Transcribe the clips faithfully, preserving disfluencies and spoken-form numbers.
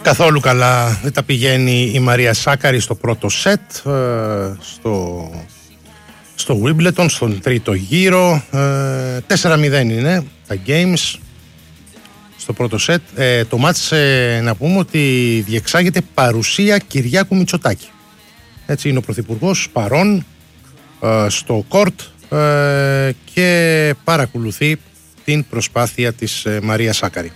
Καθόλου καλά δεν τα πηγαίνει η Μαρία Σάκαρη στο πρώτο σετ, στο, στο Wimbledon, στον τρίτο γύρο. τέσσερα μηδέν είναι τα games στο πρώτο σετ. Ε, το μάτς, ε, να πούμε ότι διεξάγεται παρουσία Κυριάκου Μητσοτάκη. Έτσι είναι ο Πρωθυπουργός παρόν ε, στο κόρτ ε, και παρακολουθεί την προσπάθεια της ε, Μαρία Σάκαρη.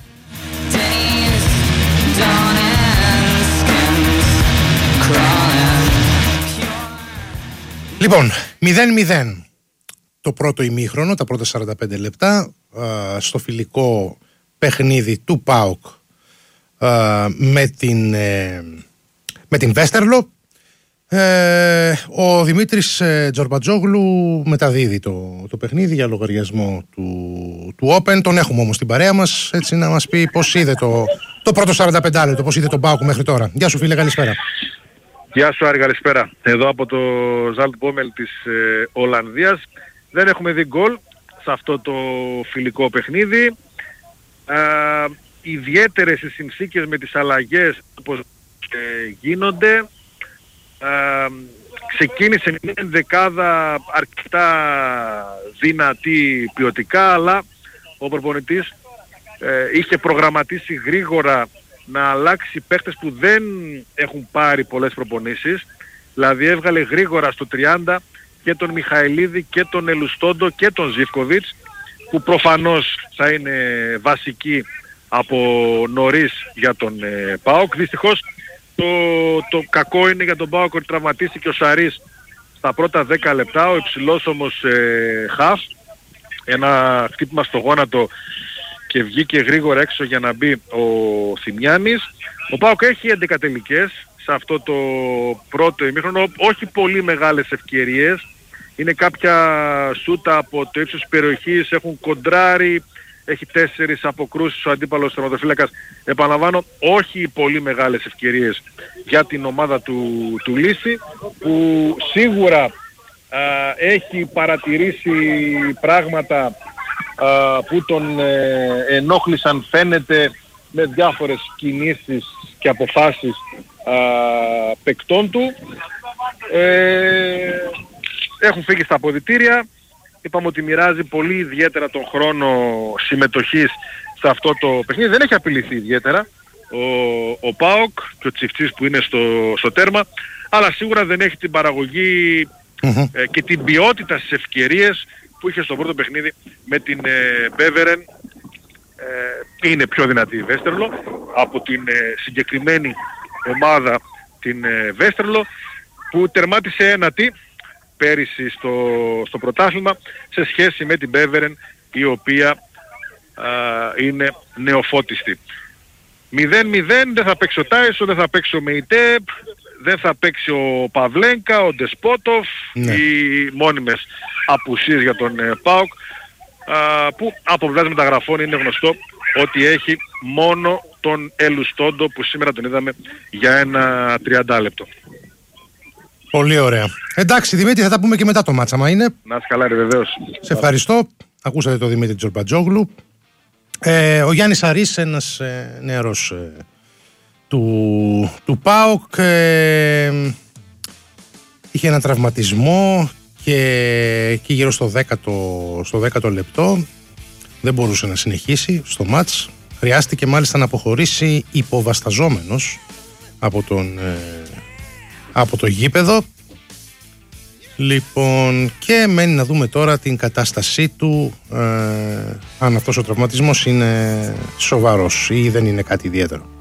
Λοιπόν, μηδέν μηδέν το πρώτο ημίχρονο, τα πρώτα σαράντα πέντε λεπτά, ε, στο φιλικό παιχνίδι του ΠΑΟΚ ε, με την, ε, με την Βέστερλο. Ε, ο Δημήτρης ε, Τζορμπατζόγλου μεταδίδει το, το παιχνίδι για λογαριασμό του, του Open. Τον έχουμε όμως στην παρέα μας, έτσι να μας πει πώς είδε το, το πρώτο σαράντα πέντε λεπτό, πώς είδε τον ΠΑΟΚ μέχρι τώρα. Γεια σου φίλε, καλησπέρα. Γεια σου Άρη, καλησπέρα. Εδώ από το Ζαλτμπόμελ της ε, Ολλανδίας. Δεν έχουμε δει γκολ σε αυτό το φιλικό παιχνίδι. Ε, ιδιαίτερες οι συνθήκες με τις αλλαγές όπως ε, γίνονται. Ε, ξεκίνησε μια δεκάδα αρκετά δυνατή ποιοτικά, αλλά ο προπονητής ε, είχε προγραμματίσει γρήγορα να αλλάξει παίχτες που δεν έχουν πάρει πολλές προπονήσεις. Δηλαδή έβγαλε γρήγορα στο τριάντα και τον Μιχαηλίδη και τον Ελουστόντο και τον Ζίβκοβιτς, που προφανώς θα είναι βασικοί από νωρίς για τον ε, ΠΑΟΚ. Δυστυχώς το, το κακό είναι για τον ΠΑΟΚ ότι τραυματίστηκε ο Σαρής στα πρώτα δέκα λεπτά, ο υψηλός όμως ε, χαφ, ένα χτύπημα στο γόνατο και βγήκε γρήγορα έξω για να μπει ο Θημιάνης. Ο ΠΑΟΚ έχει έντεκα τελικές σε αυτό το πρώτο ημίχρονο, όχι πολύ μεγάλες ευκαιρίες. Είναι κάποια σούτα από το ύψος της περιοχής, έχουν κοντράρει, έχει τέσσερις αποκρούσεις ο αντίπαλος τερματοφύλακας. Επαναλαμβάνω, όχι πολύ μεγάλες ευκαιρίες για την ομάδα του, του Λύση, που σίγουρα α, έχει παρατηρήσει πράγματα α, που τον ε, ενόχλησαν, φαίνεται, με διάφορες κινήσεις και αποφάσεις α, παικτών του. Ε, έχουν φύγει στα αποδυτήρια. Είπαμε ότι μοιράζει πολύ ιδιαίτερα τον χρόνο συμμετοχής σε αυτό το παιχνίδι. Δεν έχει απειληθεί ιδιαίτερα ο, ο ΠΑΟΚ και ο Τσιφτσής που είναι στο, στο τέρμα, αλλά σίγουρα δεν έχει την παραγωγή mm-hmm. ε, και την ποιότητα στις ευκαιρίες που είχε στο πρώτο παιχνίδι με την ε, Μπέβερεν. Ε, είναι πιο δυνατή η Βέστερλο από την ε, συγκεκριμένη ομάδα, την ε, Βέστερλο, που τερμάτισε ένατη πέρυσι στο, στο πρωτάθλημα σε σχέση με την Μπέβερεν, η οποία α, είναι νεοφώτιστη. μηδέν μηδέν, δεν θα παίξει ο Τάισο, δεν θα παίξει ο Μεϊτέπ, δεν θα παίξει ο Παβλένκα, ο Ντεσπότοφ, ναι. Οι μόνιμες απουσίες για τον ε, ΠΑΟΚ, α, που από πλευράς μεταγραφών είναι γνωστό ότι έχει μόνο τον Ελουστόντο, που σήμερα τον είδαμε για ένα τριάντα λεπτό. Πολύ ωραία. Εντάξει Δημήτρη, θα τα πούμε και μετά το μάτσα, μα είναι. Να είσαι καλά ρε, βεβαίως. Σε ευχαριστώ. Ακούσατε τον Δημήτρη Τζορμπατζόγλου. Ε, ο Γιάννης Αρής, ένας ε, νεαρός ε, του, του ΠΑΟΚ, ε, είχε ένα τραυματισμό και, και γύρω στο δέκατο, στο δέκατο λεπτό δεν μπορούσε να συνεχίσει στο μάτς. Χρειάστηκε μάλιστα να αποχωρήσει υποβασταζόμενος από τον... Ε, από το γήπεδο. Λοιπόν, και μένει να δούμε τώρα την κατάστασή του, ε, αν αυτός ο τραυματισμός είναι σοβαρός ή δεν είναι κάτι ιδιαίτερο.